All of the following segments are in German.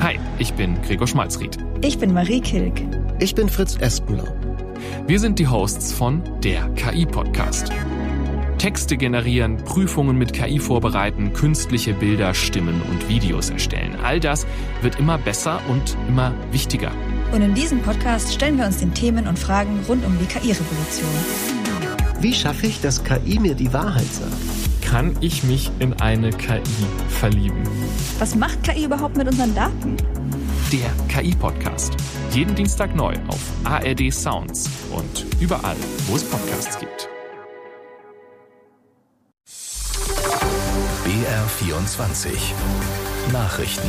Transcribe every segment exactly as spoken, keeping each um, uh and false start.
Hi, ich bin Gregor Schmalzried. Ich bin Marie Kilk. Ich bin Fritz Espenlaub. Wir sind die Hosts von der K I-Podcast. Texte generieren, Prüfungen mit K I vorbereiten, künstliche Bilder, Stimmen und Videos erstellen. All das wird immer besser und immer wichtiger. Und in diesem Podcast stellen wir uns den Themen und Fragen rund um die K I-Revolution. Wie schaffe ich, dass K I mir die Wahrheit sagt? Kann ich mich in eine K I verlieben? Was macht K I überhaupt mit unseren Daten? Der K I-Podcast. Jeden Dienstag neu auf A R D Sounds und überall, wo es Podcasts gibt. B R vierundzwanzig Nachrichten.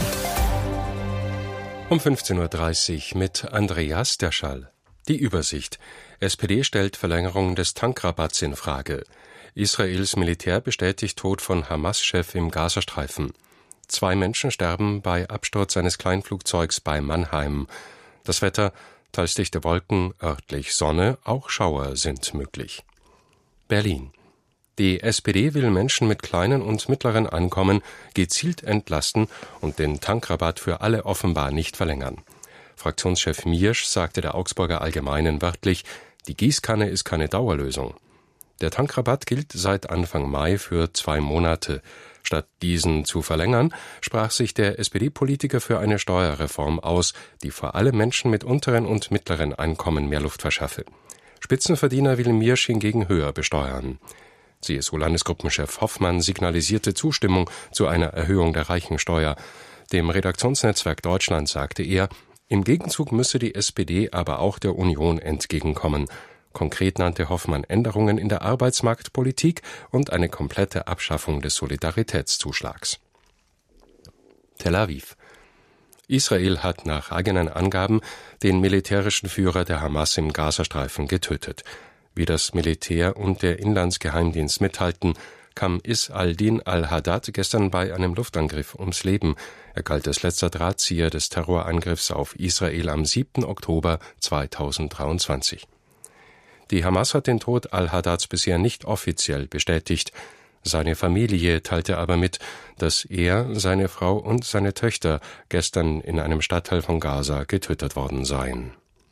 Um fünfzehn Uhr dreißig mit Andreas Derschall. Die Übersicht. S P D stellt Verlängerung des Tankrabatts in Frage. Israels Militär bestätigt Tod von Hamas-Chef im Gazastreifen. Zwei Menschen sterben bei Absturz eines Kleinflugzeugs bei Mannheim. Das Wetter, teils dichte Wolken, örtlich Sonne, auch Schauer sind möglich. Berlin. Die S P D will Menschen mit kleinen und mittleren Einkommen gezielt entlasten und den Tankrabatt für alle offenbar nicht verlängern. Fraktionschef Miersch sagte der Augsburger Allgemeinen wörtlich, die Gießkanne ist keine Dauerlösung. Der Tankrabatt gilt seit Anfang Mai für zwei Monate. Statt diesen zu verlängern, sprach sich der S P D-Politiker für eine Steuerreform aus, die vor allem Menschen mit unteren und mittleren Einkommen mehr Luft verschaffe. Spitzenverdiener will Miersch hingegen höher besteuern. C S U-Landesgruppenchef Hoffmann signalisierte Zustimmung zu einer Erhöhung der Reichensteuer. Dem Redaktionsnetzwerk Deutschland sagte er, im Gegenzug müsse die S P D aber auch der Union entgegenkommen. Konkret nannte Hoffmann Änderungen in der Arbeitsmarktpolitik und eine komplette Abschaffung des Solidaritätszuschlags. Tel Aviv. Israel hat nach eigenen Angaben den militärischen Führer der Hamas im Gazastreifen getötet. Wie das Militär und der Inlandsgeheimdienst mitteilten, kam Is al-Din al-Haddad gestern bei einem Luftangriff ums Leben. Er galt als letzter Drahtzieher des Terrorangriffs auf Israel am siebten Oktober zweitausenddreiundzwanzig. Die Hamas hat den Tod al-Haddads bisher nicht offiziell bestätigt. Seine Familie teilte aber mit, dass er, seine Frau und seine Töchter gestern in einem Stadtteil von Gaza getötet worden seien.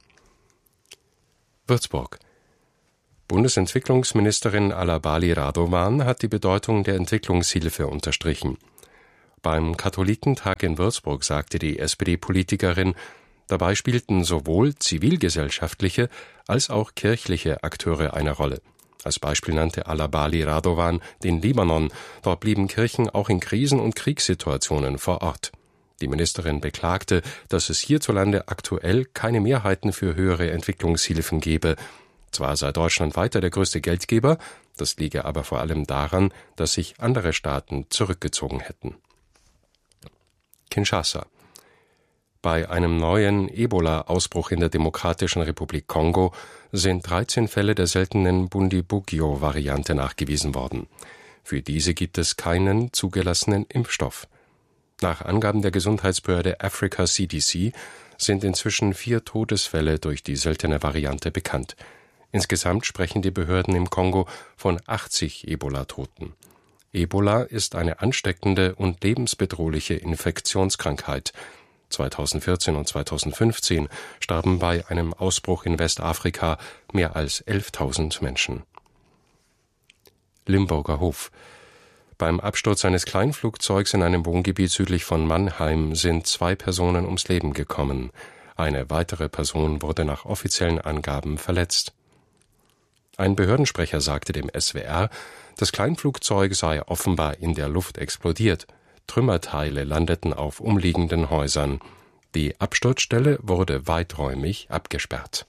Würzburg. Bundesentwicklungsministerin Alabali Radovan hat die Bedeutung der Entwicklungshilfe unterstrichen. Beim Katholikentag in Würzburg sagte die S P D-Politikerin, dabei spielten sowohl zivilgesellschaftliche als auch kirchliche Akteure eine Rolle. Als Beispiel nannte Alabali Radovan den Libanon. Dort blieben Kirchen auch in Krisen- und Kriegssituationen vor Ort. Die Ministerin beklagte, dass es hierzulande aktuell keine Mehrheiten für höhere Entwicklungshilfen gebe. Zwar sei Deutschland weiter der größte Geldgeber, das liege aber vor allem daran, dass sich andere Staaten zurückgezogen hätten. Kinshasa. Bei einem neuen Ebola-Ausbruch in der Demokratischen Republik Kongo sind dreizehn Fälle der seltenen Bundibugyo-Variante nachgewiesen worden. Für diese gibt es keinen zugelassenen Impfstoff. Nach Angaben der Gesundheitsbehörde Africa C D C sind inzwischen vier Todesfälle durch die seltene Variante bekannt. Insgesamt sprechen die Behörden im Kongo von achtzig Ebola-Toten. Ebola ist eine ansteckende und lebensbedrohliche Infektionskrankheit. zweitausendvierzehn und zweitausendfünfzehn starben bei einem Ausbruch in Westafrika mehr als elftausend Menschen. Limburger Hof. Beim Absturz eines Kleinflugzeugs in einem Wohngebiet südlich von Mannheim sind zwei Personen ums Leben gekommen. Eine weitere Person wurde nach offiziellen Angaben verletzt. Ein Behördensprecher sagte dem S W R, das Kleinflugzeug sei offenbar in der Luft explodiert. Trümmerteile landeten auf umliegenden Häusern. Die Absturzstelle wurde weiträumig abgesperrt.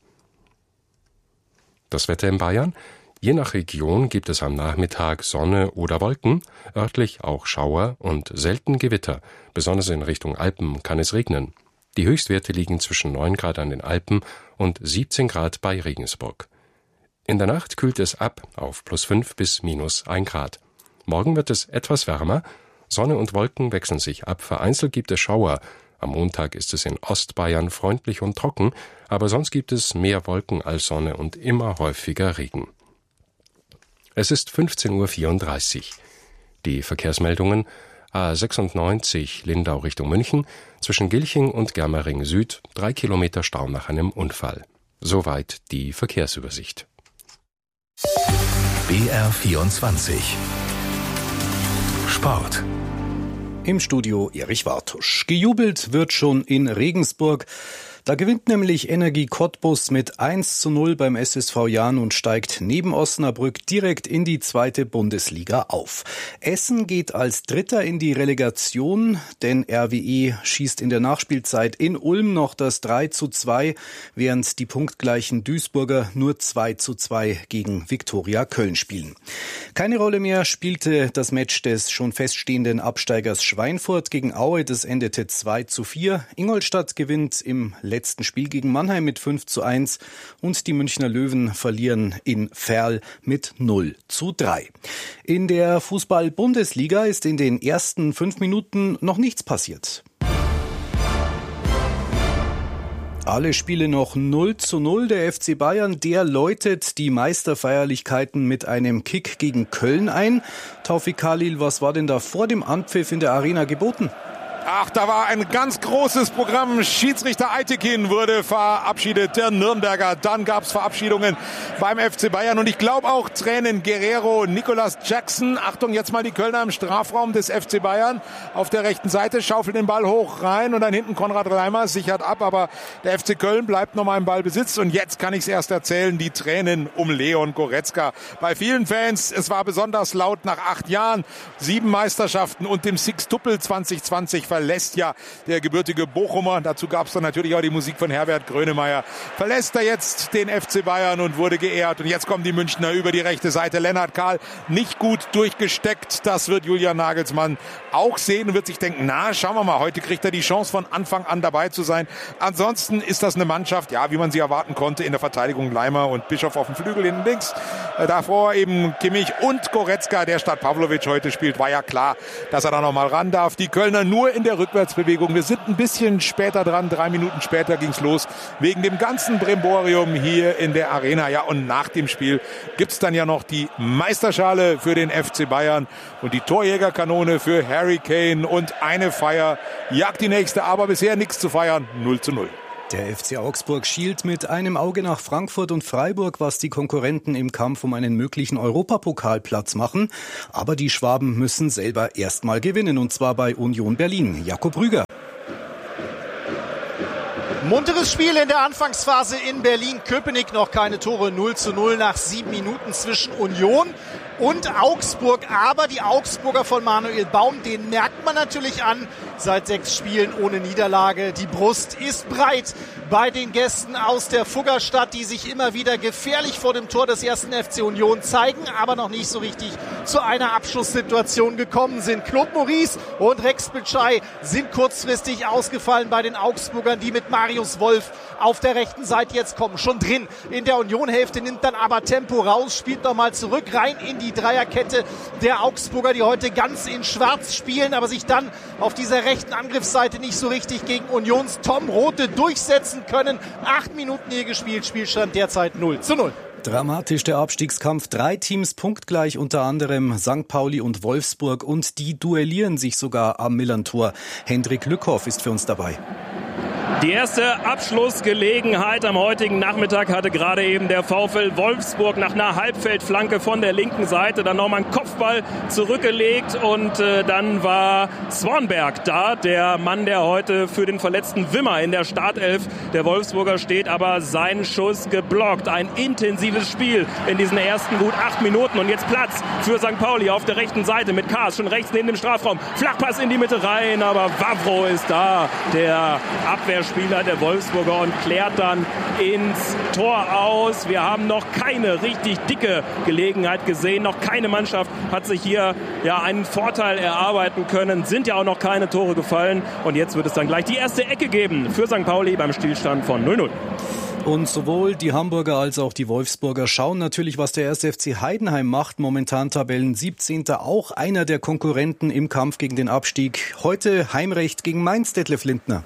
Das Wetter in Bayern? Je nach Region gibt es am Nachmittag Sonne oder Wolken, örtlich auch Schauer und selten Gewitter. Besonders in Richtung Alpen kann es regnen. Die Höchstwerte liegen zwischen neun Grad an den Alpen und siebzehn Grad bei Regensburg. In der Nacht kühlt es ab auf plus fünf bis minus ein Grad. Morgen wird es etwas wärmer. Sonne und Wolken wechseln sich ab, vereinzelt gibt es Schauer. Am Montag ist es in Ostbayern freundlich und trocken, aber sonst gibt es mehr Wolken als Sonne und immer häufiger Regen. Es ist fünfzehn Uhr vierunddreißig. Die Verkehrsmeldungen: A sechsundneunzig Lindau Richtung München, zwischen Gilching und Germering Süd, drei Kilometer Stau nach einem Unfall. Soweit die Verkehrsübersicht. B R vierundzwanzig Sport. Im Studio Erich Wartusch. Gejubelt wird schon in Regensburg. Da gewinnt nämlich Energie Cottbus mit eins zu null beim S S V Jahn und steigt neben Osnabrück direkt in die zweite Bundesliga auf. Essen geht als Dritter in die Relegation, denn R W E schießt in der Nachspielzeit in Ulm noch das drei zu zwei, während die punktgleichen Duisburger nur zwei zu zwei gegen Viktoria Köln spielen. Keine Rolle mehr spielte das Match des schon feststehenden Absteigers Schweinfurt gegen Aue. Das endete zwei zu vier. Ingolstadt gewinnt im letzten Spiel gegen Mannheim mit fünf zu eins und die Münchner Löwen verlieren in Verl mit null zu drei. In der Fußball-Bundesliga ist in den ersten fünf Minuten noch nichts passiert. Alle Spiele noch null zu null. Der F C Bayern, der läutet die Meisterfeierlichkeiten mit einem Kick gegen Köln ein. Taufik Khalil, was war denn da vor dem Anpfiff in der Arena geboten? Ach, da war ein ganz großes Programm. Schiedsrichter Aytekin wurde verabschiedet, der Nürnberger. Dann gab es Verabschiedungen beim F C Bayern. Und ich glaube auch Tränen. Guerrero, Nicolas Jackson. Achtung, jetzt mal die Kölner im Strafraum des F C Bayern. Auf der rechten Seite schaufelt den Ball hoch rein. Und dann hinten Konrad Reimer sichert ab. Aber der F C Köln bleibt nochmal im Ballbesitz. Und jetzt kann ich es erst erzählen. Die Tränen um Leon Goretzka. Bei vielen Fans, es war besonders laut nach acht Jahren. Sieben Meisterschaften und dem Sixtuple zwanzig zwanzig verlässt ja der gebürtige Bochumer, dazu gab es dann natürlich auch die Musik von Herbert Grönemeyer, verlässt er jetzt den F C Bayern und wurde geehrt. Und jetzt kommen die Münchner über die rechte Seite. Lennart Kahl nicht gut durchgesteckt. Das wird Julian Nagelsmann auch sehen und wird sich denken, na, schauen wir mal, heute kriegt er die Chance von Anfang an dabei zu sein. Ansonsten ist das eine Mannschaft, ja, wie man sie erwarten konnte, in der Verteidigung Leimer und Bischof auf dem Flügel hinten links. Davor eben Kimmich und Goretzka, der statt Pavlovic heute spielt, war ja klar, dass er da noch mal ran darf. Die Kölner nur in der Rückwärtsbewegung. Wir sind ein bisschen später dran, drei Minuten später ging's los, wegen dem ganzen Brimborium hier in der Arena. Ja, und nach dem Spiel gibt's dann ja noch die Meisterschale für den F C Bayern und die Torjägerkanone für Harry Kane und eine Feier jagt die nächste, aber bisher nichts zu feiern, null zu null. Der F C Augsburg schielt mit einem Auge nach Frankfurt und Freiburg, was die Konkurrenten im Kampf um einen möglichen Europapokalplatz machen. Aber die Schwaben müssen selber erstmal gewinnen, und zwar bei Union Berlin. Jakob Rüger. Munteres Spiel in der Anfangsphase in Berlin-Köpenick. Noch keine Tore, null zu null nach sieben Minuten zwischen Union und Augsburg. Aber die Augsburger von Manuel Baum, den merkt man natürlich an. Seit sechs Spielen ohne Niederlage. Die Brust ist breit bei den Gästen aus der Fuggerstadt, die sich immer wieder gefährlich vor dem Tor des ersten F C Union zeigen, aber noch nicht so richtig zu einer Abschlusssituation gekommen sind. Claude Maurice und Rex Bitschei sind kurzfristig ausgefallen bei den Augsburgern, die mit Marius Wolf auf der rechten Seite jetzt kommen. Schon drin in der Union-Hälfte, nimmt dann aber Tempo raus, spielt nochmal zurück, rein in die Dreierkette der Augsburger, die heute ganz in Schwarz spielen, aber sich dann auf dieser rechten Angriffsseite nicht so richtig gegen Unions Tom Rothe durchsetzen können. Acht Minuten hier gespielt, Spielstand derzeit null zu null. Dramatisch der Abstiegskampf. Drei Teams punktgleich, unter anderem Sankt Pauli und Wolfsburg, und die duellieren sich sogar am Millantor. Hendrik Lückhoff ist für uns dabei. Die erste Abschlussgelegenheit am heutigen Nachmittag hatte gerade eben der VfL Wolfsburg nach einer Halbfeldflanke von der linken Seite. Dann nochmal ein Kopfball zurückgelegt und äh, dann war Swanberg da, der Mann, der heute für den verletzten Wimmer in der Startelf der Wolfsburger steht, aber sein Schuss geblockt. Ein intensives Spiel in diesen ersten gut acht Minuten und jetzt Platz für Sankt Pauli auf der rechten Seite mit Kaas, schon rechts neben dem Strafraum. Flachpass in die Mitte rein, aber Wawro ist da, der Abwehrspieler der Wolfsburger, und klärt dann ins Tor aus. Wir haben noch keine richtig dicke Gelegenheit gesehen. Noch keine Mannschaft hat sich hier ja einen Vorteil erarbeiten können. Sind ja auch noch keine Tore gefallen. Und jetzt wird es dann gleich die erste Ecke geben für Sankt Pauli beim Stillstand von null null. Und sowohl die Hamburger als auch die Wolfsburger schauen natürlich, was der erste F C Heidenheim macht. Momentan Tabellen siebzehnter, auch einer der Konkurrenten im Kampf gegen den Abstieg. Heute Heimrecht gegen Mainz, Detlef Lindner.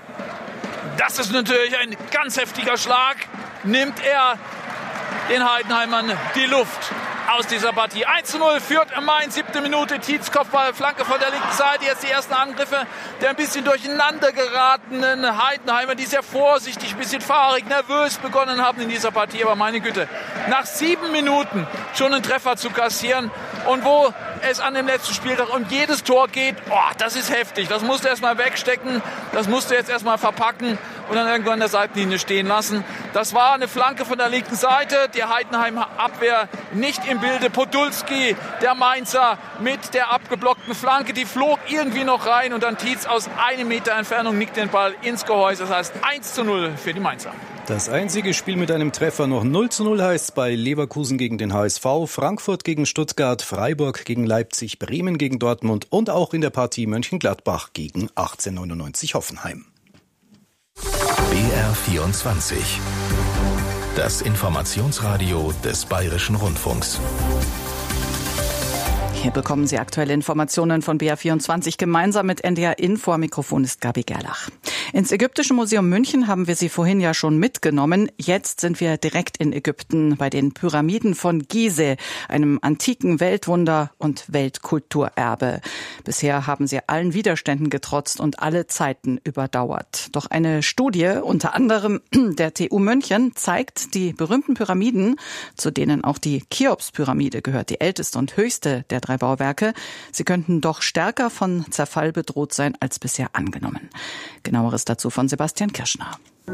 Das ist natürlich ein ganz heftiger Schlag. Nimmt er den Heidenheimern die Luft aus dieser Partie. eins zu null führt Mainz, siebte Minute, Tietz Kopfball, Flanke von der linken Seite. Jetzt die ersten Angriffe der ein bisschen durcheinander geratenen Heidenheimer, die sehr vorsichtig, ein bisschen fahrig, nervös begonnen haben in dieser Partie. Aber meine Güte, nach sieben Minuten schon einen Treffer zu kassieren und wo es an dem letzten Spieltag um jedes Tor geht, oh, das ist heftig. Das musst du erstmal wegstecken, das musst du jetzt erstmal verpacken und dann irgendwann an der Seitenlinie stehen lassen. Das war eine Flanke von der linken Seite, die Heidenheimer Abwehr nicht im Bilde. Podolski, der Mainzer, mit der abgeblockten Flanke, die flog irgendwie noch rein und dann Tietz aus einem Meter Entfernung nickt den Ball ins Gehäuse. Das heißt eins zu null für die Mainzer. Das einzige Spiel mit einem Treffer noch null zu null heißt bei Leverkusen gegen den H S V, Frankfurt gegen Stuttgart, Freiburg gegen Leipzig, Bremen gegen Dortmund und auch in der Partie Mönchengladbach gegen achtzehnhundertneunundneunzig Hoffenheim. B R vierundzwanzig. Das Informationsradio des Bayerischen Rundfunks. Hier bekommen Sie aktuelle Informationen von B R vierundzwanzig gemeinsam mit N D R Info. Am Mikrofon ist Gabi Gerlach. Ins Ägyptische Museum München haben wir Sie vorhin ja schon mitgenommen. Jetzt sind wir direkt in Ägypten bei den Pyramiden von Gizeh, einem antiken Weltwunder und Weltkulturerbe. Bisher haben sie allen Widerständen getrotzt und alle Zeiten überdauert. Doch eine Studie, unter anderem der T U München, zeigt, die berühmten Pyramiden, zu denen auch die Cheops-Pyramide gehört, die älteste und höchste der drei Bauwerke, sie könnten doch stärker von Zerfall bedroht sein als bisher angenommen. Genaueres dazu von Sebastian Kirschner.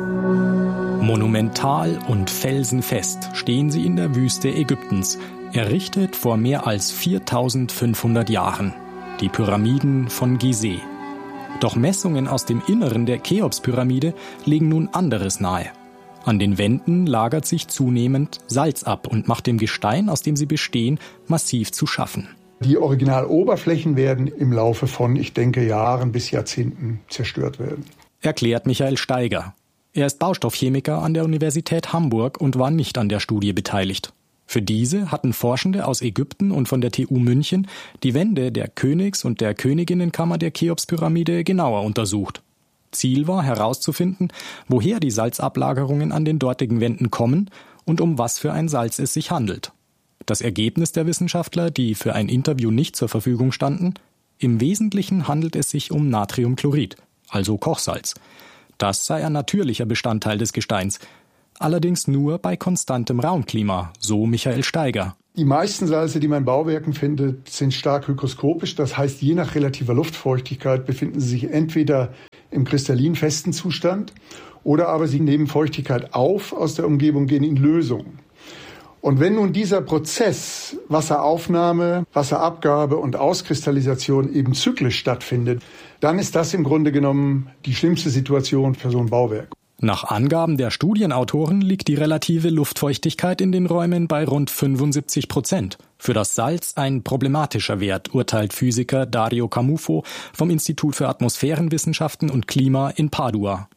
Monumental und felsenfest stehen sie in der Wüste Ägyptens, errichtet vor mehr als viertausendfünfhundert Jahren. Die Pyramiden von Gizeh. Doch Messungen aus dem Inneren der Cheops-Pyramide legen nun anderes nahe. An den Wänden lagert sich zunehmend Salz ab und macht dem Gestein, aus dem sie bestehen, massiv zu schaffen. Die Originaloberflächen werden im Laufe von, ich denke, Jahren bis Jahrzehnten zerstört werden. Erklärt Michael Steiger. Er ist Baustoffchemiker an der Universität Hamburg und war nicht an der Studie beteiligt. Für diese hatten Forschende aus Ägypten und von der T U München die Wände der Königs- und der Königinnenkammer der Cheops-Pyramide genauer untersucht. Ziel war herauszufinden, woher die Salzablagerungen an den dortigen Wänden kommen und um was für ein Salz es sich handelt. Das Ergebnis der Wissenschaftler, die für ein Interview nicht zur Verfügung standen: Im Wesentlichen handelt es sich um Natriumchlorid, also Kochsalz. Das sei ein natürlicher Bestandteil des Gesteins, allerdings nur bei konstantem Raumklima, so Michael Steiger. Die meisten Salze, die man in Bauwerken findet, sind stark hygroskopisch. Das heißt, je nach relativer Luftfeuchtigkeit befinden sie sich entweder im kristallin festen Zustand oder aber sie nehmen Feuchtigkeit auf aus der Umgebung, gehen in Lösung. Und wenn nun dieser Prozess Wasseraufnahme, Wasserabgabe und Auskristallisation eben zyklisch stattfindet, dann ist das im Grunde genommen die schlimmste Situation für so ein Bauwerk. Nach Angaben der Studienautoren liegt die relative Luftfeuchtigkeit in den Räumen bei rund fünfundsiebzig Prozent. Für das Salz ein problematischer Wert, urteilt Physiker Dario Camufo vom Institut für Atmosphärenwissenschaften und Klima in Padua.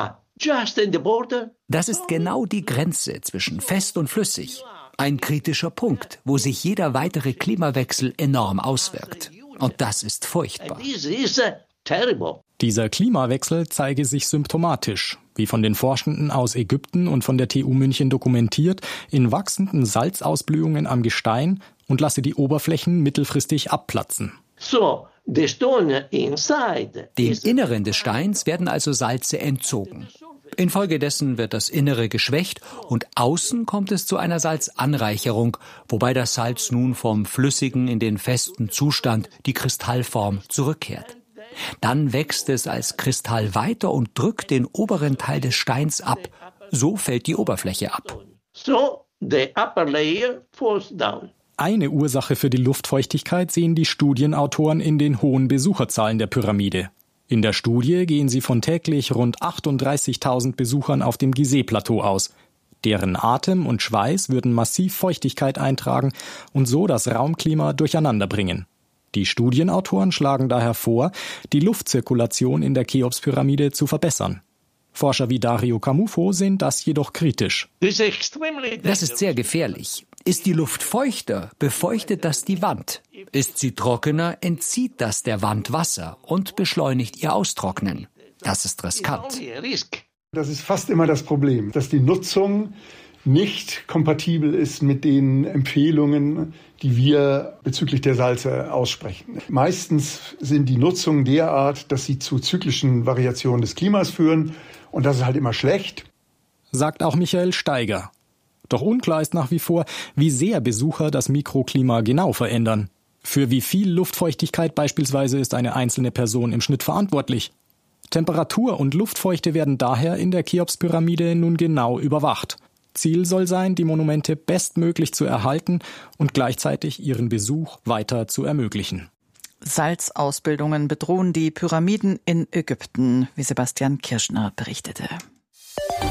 Das ist genau die Grenze zwischen fest und flüssig. Ein kritischer Punkt, wo sich jeder weitere Klimawechsel enorm auswirkt. Und das ist furchtbar. Dieser Klimawechsel zeige sich symptomatisch, wie von den Forschenden aus Ägypten und von der T U München dokumentiert, in wachsenden Salzausblühungen am Gestein und lasse die Oberflächen mittelfristig abplatzen. Dem Inneren des Steins werden also Salze entzogen. Infolgedessen wird das Innere geschwächt und außen kommt es zu einer Salzanreicherung, wobei das Salz nun vom flüssigen in den festen Zustand, die Kristallform, zurückkehrt. Dann wächst es als Kristall weiter und drückt den oberen Teil des Steins ab. So fällt die Oberfläche ab. Eine Ursache für die Luftfeuchtigkeit sehen die Studienautoren in den hohen Besucherzahlen der Pyramide. In der Studie gehen sie von täglich rund achtunddreißigtausend Besuchern auf dem Gizeh-Plateau aus. Deren Atem und Schweiß würden massiv Feuchtigkeit eintragen und so das Raumklima durcheinander bringen. Die Studienautoren schlagen daher vor, die Luftzirkulation in der Cheops-Pyramide zu verbessern. Forscher wie Dario Camufo sehen das jedoch kritisch. Das ist sehr gefährlich. Ist die Luft feuchter, befeuchtet das die Wand. Ist sie trockener, entzieht das der Wand Wasser und beschleunigt ihr Austrocknen. Das ist riskant. Das ist fast immer das Problem, dass die Nutzung nicht kompatibel ist mit den Empfehlungen, die wir bezüglich der Salze aussprechen. Meistens sind die Nutzungen derart, dass sie zu zyklischen Variationen des Klimas führen und das ist halt immer schlecht. Sagt auch Michael Steiger. Doch unklar ist nach wie vor, wie sehr Besucher das Mikroklima genau verändern. Für wie viel Luftfeuchtigkeit beispielsweise ist eine einzelne Person im Schnitt verantwortlich? Temperatur und Luftfeuchte werden daher in der Cheops-Pyramide nun genau überwacht. Ziel soll sein, die Monumente bestmöglich zu erhalten und gleichzeitig ihren Besuch weiter zu ermöglichen. Salzausbildungen bedrohen die Pyramiden in Ägypten, wie Sebastian Kirschner berichtete.